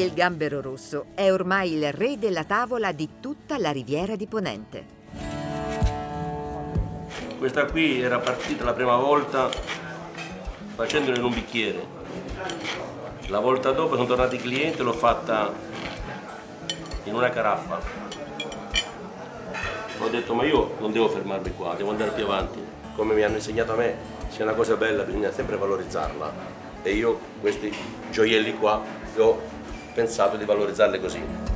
Il gambero rosso è ormai il re della tavola di tutta la Riviera di Ponente. Questa qui era partita la prima volta facendola in un bicchiere. La volta dopo sono tornati i clienti e l'ho fatta in una caraffa. Ho detto ma io non devo fermarmi qua, devo andare più avanti. Come mi hanno insegnato a me, se è una cosa bella bisogna sempre valorizzarla. E io questi gioielli qua ho pensato di valorizzarli così.